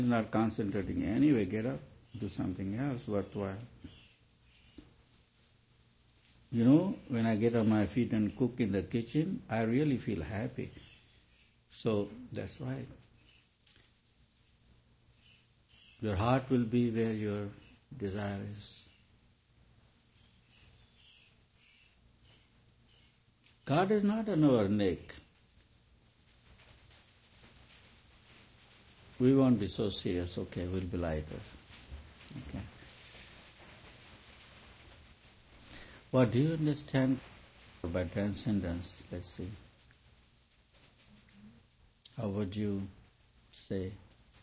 Not concentrating anyway, get up, do something else worthwhile. You know, when I get on my feet and cook in the kitchen, I really feel happy. So that's right. Your heart will be where your desire is. God is not on our neck. We won't be so serious, okay, we'll be lighter. Okay. What do you understand by transcendence? Let's see. How would you say?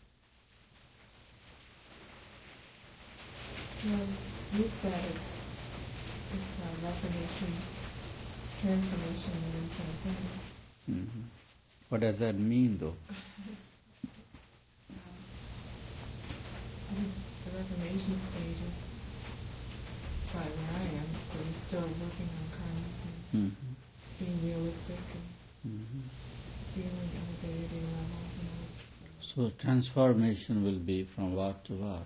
Well, you said it's a reformation, transformation, and transcendence. Mm-hmm. What does that mean, though? The reformation stage is probably where I am, but I'm still working on kindness and being realistic and feeling elevated in level. So transformation will be from what to what?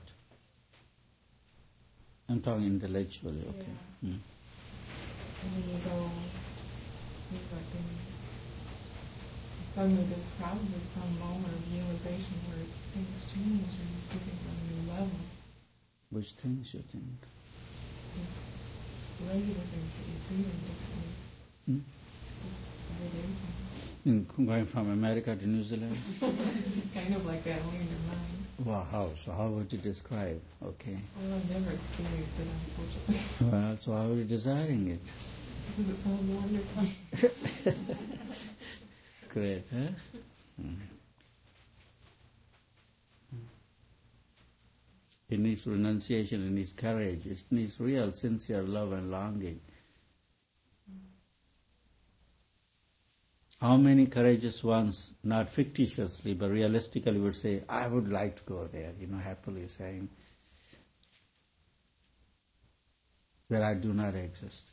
I'm talking intellectually, okay. Yeah. And then you go, seems like suddenly there's probably some moment of realization where things change and you see things on a new level. Which things you think? Just regular things that you see them differently. Just everyday things. Going from America to New Zealand? Kind of like that, only in your mind. Wow, how? So how would you describe? Okay. Well, I've never experienced it, unfortunately. Well, so how are you desiring it? Because it sounds wonderful. Great, huh? It needs renunciation, it needs courage, it needs real, sincere love and longing. How many courageous ones, not fictitiously, but realistically would say, I would like to go there, happily saying, where I do not exist.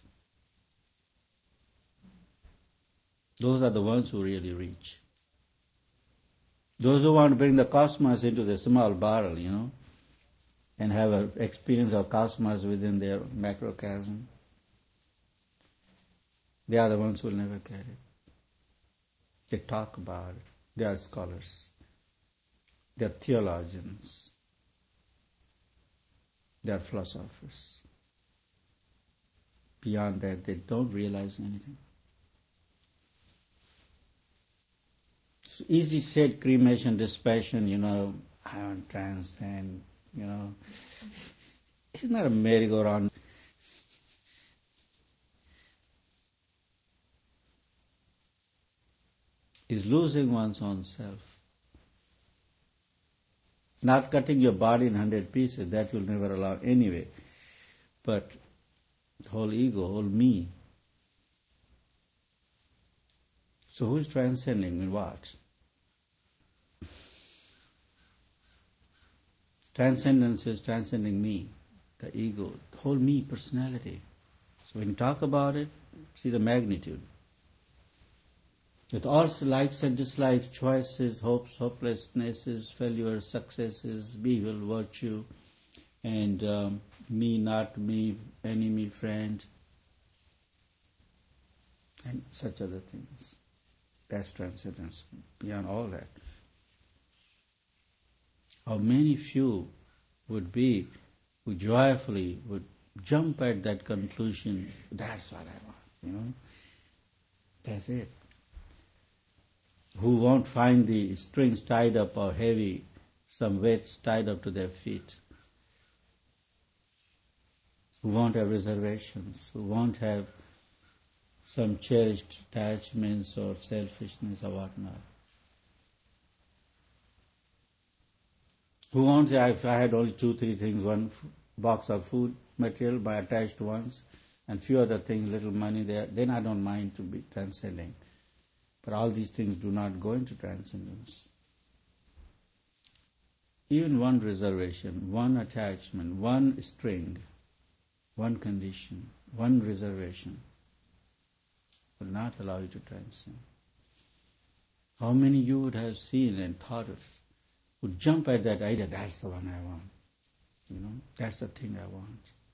Those are the ones who really reach. Those who want to bring the cosmos into the small bottle, and have an experience of cosmos within their macrocosm, they are the ones who will never get it. They talk about it. They are scholars. They are theologians. They are philosophers. Beyond that, they don't realize anything. So easy said, cremation, dispassion, I want to transcend, It's not a merry-go-round. It's losing one's own self. Not cutting your body in 100 pieces, that you'll never allow anyway. But whole ego, whole me. So who is transcending in what? Transcendence is transcending me, the ego, the whole me, personality. So when you talk about it, see the magnitude. With all likes and dislikes, choices, hopes, hopelessnesses, failures, successes, evil, virtue, and me, not me, enemy, friend, and such other things. That's transcendence, beyond all that. How many few would be who joyfully would jump at that conclusion, that's what I want, That's it. Who won't find the strings tied up or heavy, some weights tied up to their feet. Who won't have reservations, who won't have some cherished attachments or selfishness or whatnot. Who won't say, if I had only 2-3 things, one box of food material, my attached ones, and few other things, little money there, then I don't mind to be transcending. But all these things do not go into transcendence. Even one reservation, one attachment, one string, one condition, one reservation will not allow you to transcend. How many you would have seen and thought of would jump at that idea, that's the one I want. That's the thing I want.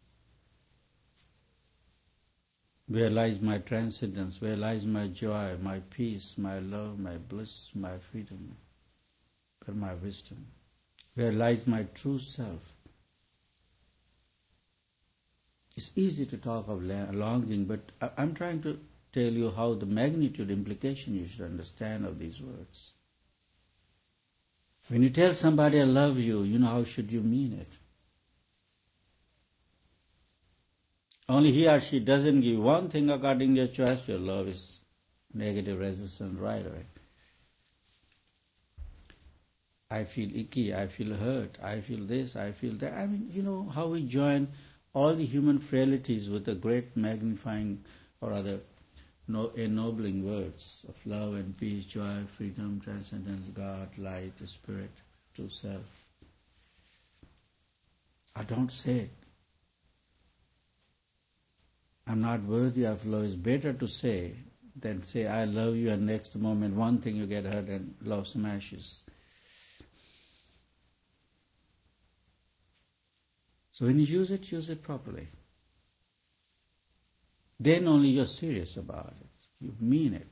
Where lies my transcendence? Where lies my joy, my peace, my love, my bliss, my freedom, and my wisdom? Where lies my true self? It's easy to talk of longing, but I'm trying to tell you how the magnitude, implication you should understand of these words. When you tell somebody I love you, how should you mean it? Only he or she doesn't give one thing according to your choice, your love is negative resistance right away. I feel icky, I feel hurt, I feel this, I feel that. How we join all the human frailties with the great magnifying or other ennobling words of love and peace, joy, freedom, transcendence, God, light, the Spirit, true self. I don't say it. I'm not worthy of love. It's better to say than say, I love you, and next moment one thing you get hurt and love smashes. So when you use it properly. Then only you're serious about it. You mean it.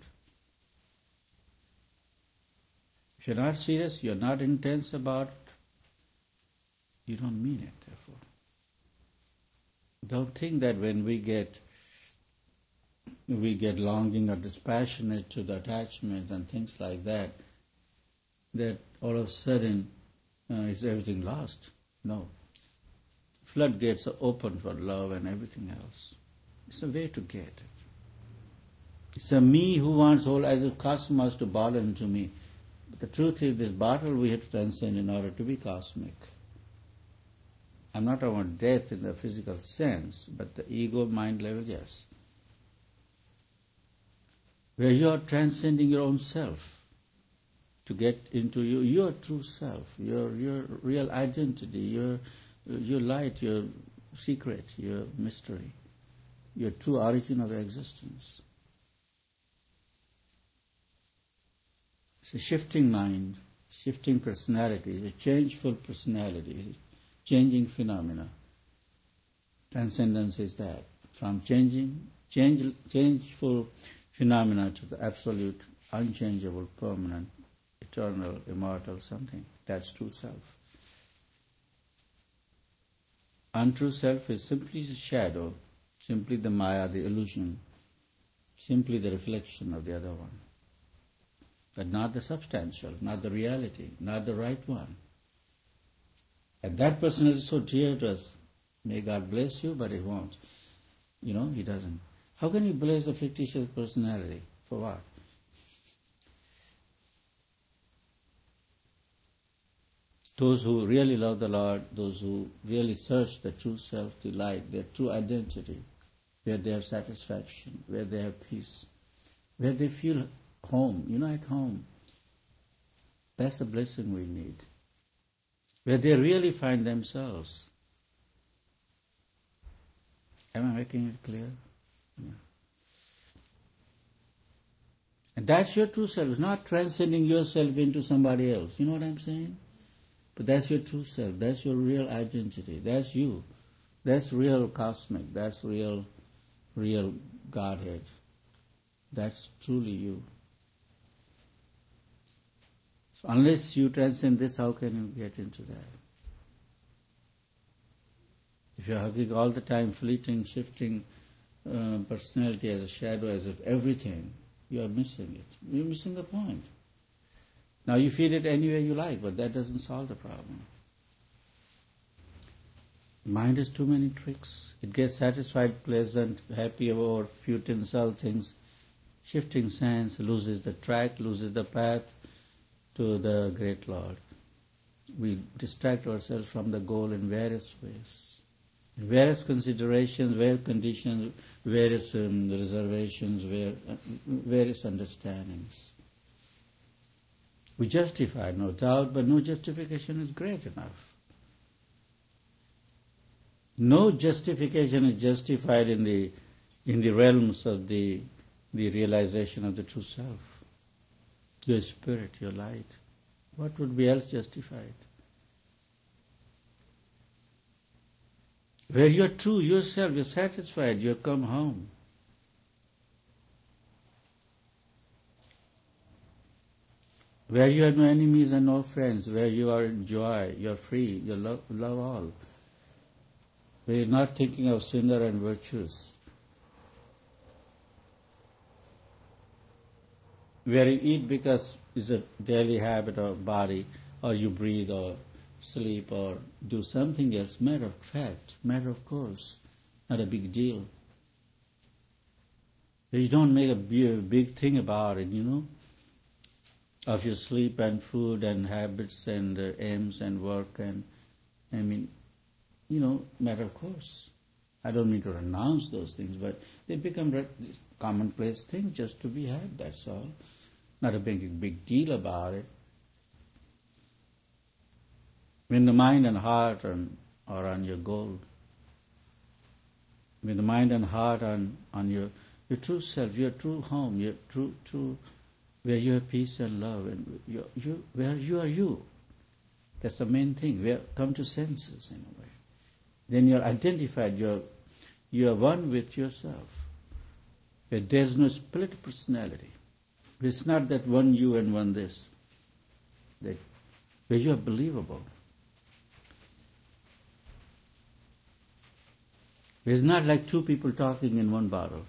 If you're not serious, you're not intense about it, you don't mean it, therefore. Don't think that when we get longing or dispassionate to the attachment and things like that all of a sudden is everything lost. No. Floodgates are open for love and everything else. It's a way to get it. It's a me who wants whole as a cosmos to bottle into me. But the truth is, this bottle we have to transcend in order to be cosmic. I'm not talking about death in the physical sense, but the ego mind level, yes. Where you are transcending your own self to get into your true self, your real identity, your light, your secret, your mystery, your true origin of existence. It's a shifting mind, shifting personality, a changeful personality, changing phenomena. Transcendence is that. From changeful phenomena to the absolute, unchangeable, permanent, eternal, immortal something. That's true self. Untrue self is simply the shadow, simply the maya, the illusion, simply the reflection of the other one. But not the substantial, not the reality, not the right one. And that person is so dear to us. May God bless you, but He won't. He doesn't. How can you bless a fictitious personality? For what? Those who really love the Lord, those who really search the true self, the light, their true identity, where they have satisfaction, where they have peace, where they feel home, at home. That's the blessing we need. Where they really find themselves. Am I making it clear? Yeah. And that's your true self. It's not transcending yourself into somebody else. You know what I'm saying? But that's your true self. That's your real identity. That's you. That's real cosmic. That's real Godhead. That's truly you. So unless you transcend this, how can you get into that? If you're hugging all the time, fleeting, shifting personality as a shadow, as if everything, you are missing it. You're missing the point. Now you feel it any way you like, but that doesn't solve the problem. Mind has too many tricks. It gets satisfied, pleasant, happy about few tinsel things. Shifting sands, loses the track, loses the path to the great Lord. We distract ourselves from the goal in various ways. Various considerations, various conditions, various reservations, various understandings. We justify, no doubt, but no justification is great enough. No justification is justified in the realms of the realization of the true self, your spirit, your light, What would be else justified? Where you are true yourself, you're satisfied, you have come home. Where you have no enemies and no friends, where you are in joy, you're free, you love all. Where you're not thinking of sinner and virtues. Where you eat because it's a daily habit of body, or you breathe or sleep or do something else, matter of fact, matter of course, not a big deal. You don't make a big thing about it, of your sleep and food and habits and aims and work and, matter of course. I don't mean to renounce those things, but they become commonplace things just to be had, that's all. Not a big deal about it. When the mind and heart are on your goal, when the mind and heart are on your true self, your true home, your true where you have peace and love, and where you are you. That's the main thing. We come to senses in a way. Then you're identified. You are one with yourself. Where there's no split personality. It's not that one you and one this. Where you are believable. It's not like two people talking in one bottle.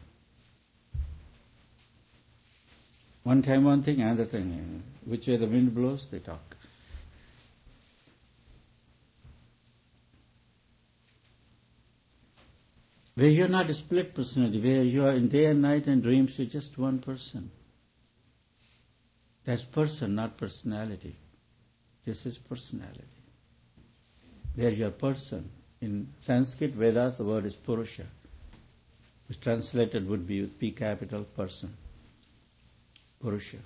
One time one thing, another thing. Which way the wind blows, they talk. Where you're not a split personality, where you are in day and night and dreams, you're just one person. That's person, not personality. This is personality. There you are person. In Sanskrit, Vedas, the word is Purusha, which translated would be with P capital, person. Purusha.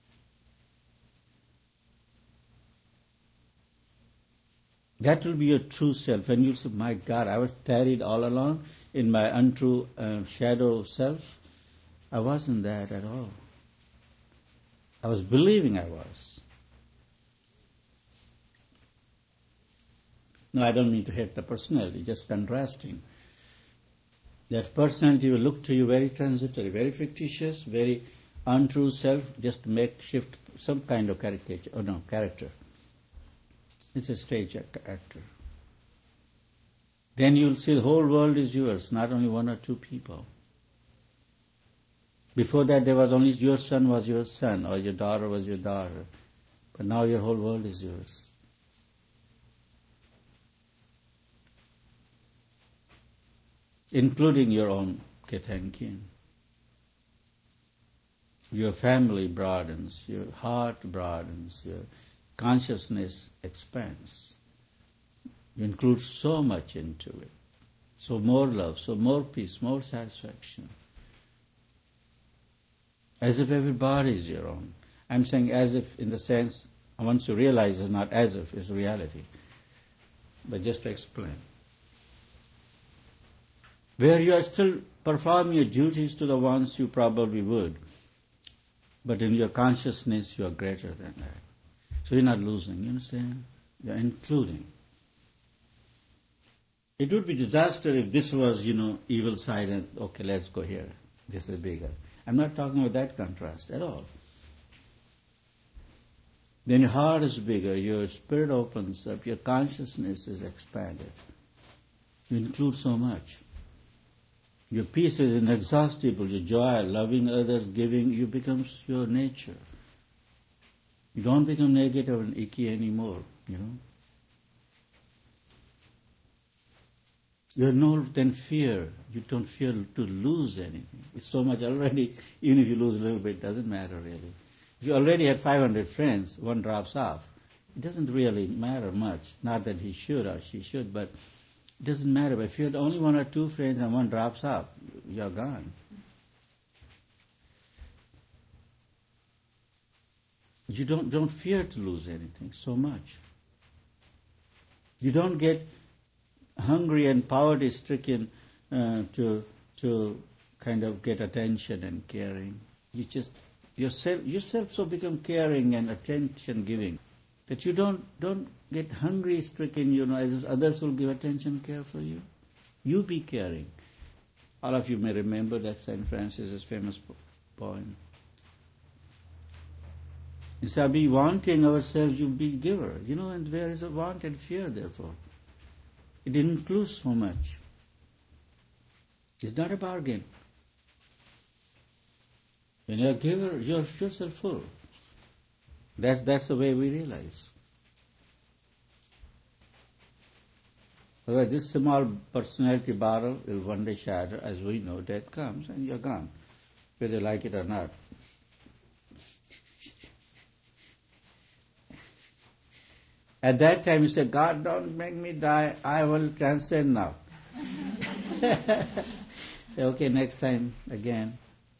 That will be your true self. And you'll say, my God, I was tarried all along in my untrue shadow self. I wasn't that at all. I was believing I was. No, I don't mean to hate the personality, just contrasting. That personality will look to you very transitory, very fictitious, very untrue self, just makeshift, some kind of character. It's a stage actor. Then you'll see the whole world is yours, not only one or two people. Before that there was only your son was your son, or your daughter was your daughter. But now your whole world is yours. Including your own kith and kin. Your family broadens, your heart broadens, your consciousness expands. You include so much into it. So more love, so more peace, more satisfaction. As if everybody is your own. I'm saying as if in the sense, once you realize it's not as if, it's reality. But just to explain. Where you are still performing your duties to the ones you probably would. But in your consciousness you are greater than that. So you're not losing, you understand? You're including. It would be disaster if this was, evil side and, okay, let's go here. This is bigger. I'm not talking about that contrast at all. Then your heart is bigger, your spirit opens up, your consciousness is expanded. You include so much. Your peace is inexhaustible, your joy, loving others, giving, you becomes your nature. You don't become negative and icky anymore, You have no then fear. You don't fear to lose anything. It's so much already, even if you lose a little bit, it doesn't matter really. If you already had 500 friends, one drops off. It doesn't really matter much. Not that he should or she should, but it doesn't matter. But if you had only one or two friends and one drops off, you're gone. You don't fear to lose anything so much. You don't get hungry and poverty-stricken to kind of get attention and caring. You just yourself so become caring and attention-giving. That you don't get hungry stricken, as others will give attention, care for you. You be caring. All of you may remember that St. Francis's famous poem. Instead of be wanting ourselves, you be giver. And where is a want and fear, therefore? It includes so much. It's not a bargain. When you're a giver, you're yourself full. That's the way we realize. Otherwise, this small personality bottle will one day shatter. As we know, death comes and you're gone, whether you like it or not. At that time you say, God, don't make me die, I will transcend now. Okay, next time again.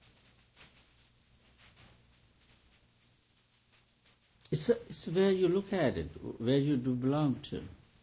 It's where you look at it, where you do belong to.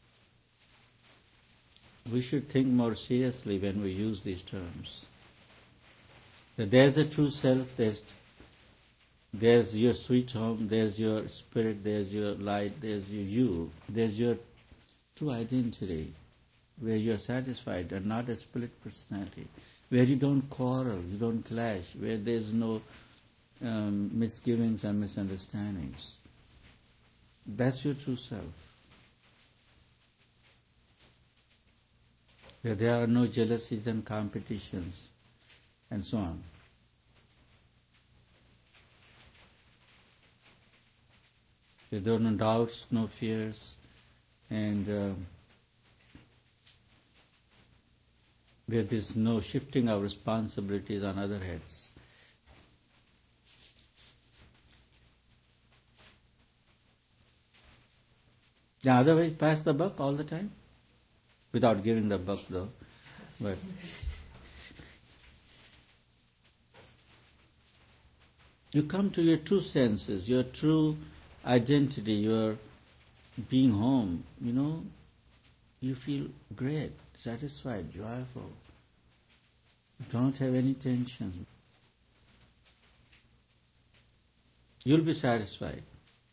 We should think more seriously when we use these terms. That there's a true self, there's your sweet home, there's your spirit, there's your light, there's you, there's your true identity, where you're satisfied and not a split personality, where you don't quarrel, you don't clash, where there's no misgivings and misunderstandings. That's your true self. Where there are no jealousies and competitions and so on. Where there are no doubts, no fears, and where there's no shifting of responsibilities on other heads. Now, otherwise, pass the buck all the time, without giving the buck though. But you come to your true senses, your true identity, your being home, you feel great, satisfied, joyful. You don't have any tension. You'll be satisfied.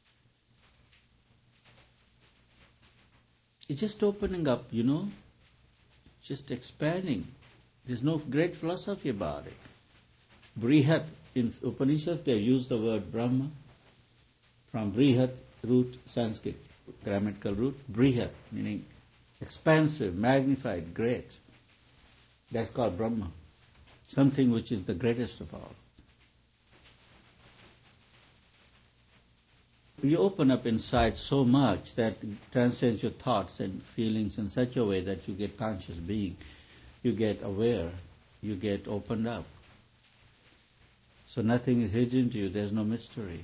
It's just opening up, just expanding. There's no great philosophy about it. Brihat, in Upanishads they use the word Brahma, from Brihat, root, Sanskrit, grammatical root, Brihat, meaning expansive, magnified, great. That's called Brahma, something which is the greatest of all. You open up inside so much that transcends your thoughts and feelings in such a way that you get conscious being, you get aware, you get opened up. So nothing is hidden to you, there's no mystery.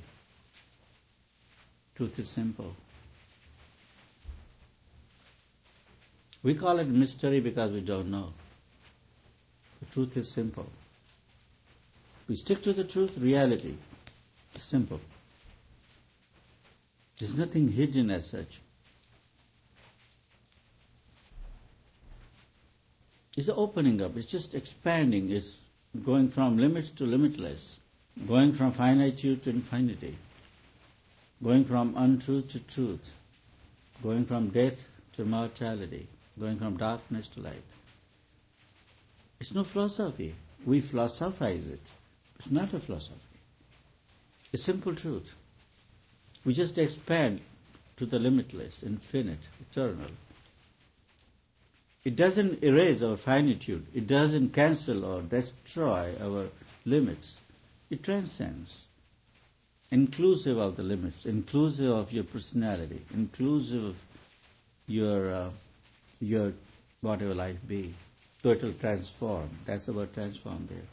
Truth is simple. We call it mystery because we don't know. The truth is simple. We stick to the truth, reality is simple. There's nothing hidden as such. It's opening up, it's just expanding, it's going from limits to limitless, going from finitude to infinity, going from untruth to truth, going from death to mortality, going from darkness to light. It's no philosophy. We philosophize it. It's not a philosophy. It's simple truth. We just expand to the limitless, infinite, eternal. It doesn't erase our finitude. It doesn't cancel or destroy our limits. It transcends, inclusive of the limits, inclusive of your personality, inclusive of your whatever life be. So it will transform. That's the word transform there.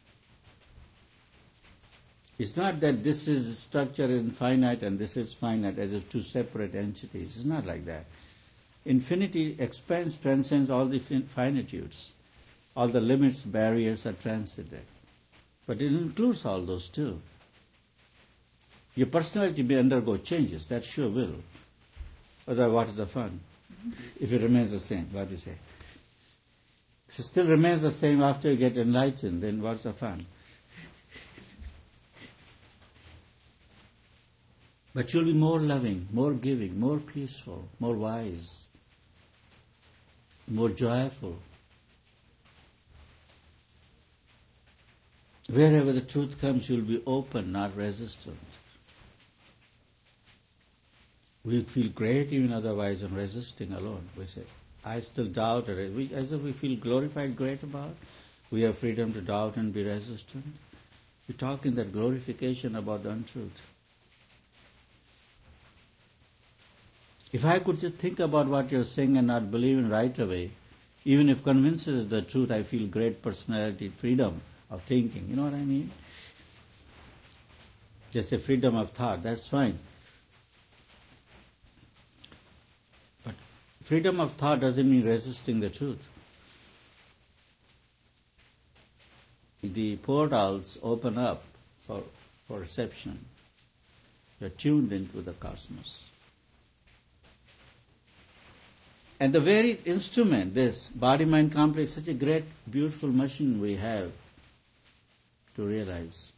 It's not that this is structured in finite and this is finite as if two separate entities. It's not like that. Infinity expands, transcends all the finitudes. All the limits, barriers are transcended. But it includes all those too. Your personality may undergo changes, that sure will. Otherwise, what is the fun? If it remains the same, what do you say? If it still remains the same after you get enlightened, then what's the fun? But you'll be more loving, more giving, more peaceful, more wise, more joyful. Wherever the truth comes, you'll be open, not resistant. We feel great even otherwise on resisting alone. We say, I still doubt it. As if we feel glorified, great about it. We have freedom to doubt and be resistant. We talk in that glorification about the untruth. If I could just think about what you're saying and not believe in right away, even if convinced is the truth, I feel great personality, freedom of thinking. You know what I mean? Just a freedom of thought, that's fine. But freedom of thought doesn't mean resisting the truth. The portals open up for reception. You're tuned into the cosmos. And the very instrument, this body-mind complex, such a great, beautiful machine we have to realize.